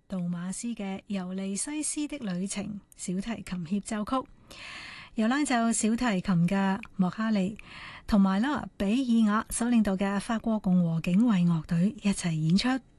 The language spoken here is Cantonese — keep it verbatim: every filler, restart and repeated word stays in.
杜馬斯嘅《尤利西斯的旅程》小提琴協奏曲，由拉奏小提琴嘅莫哈利同埋啦比爾雅所領導嘅法國共和警衛樂隊一齊演出。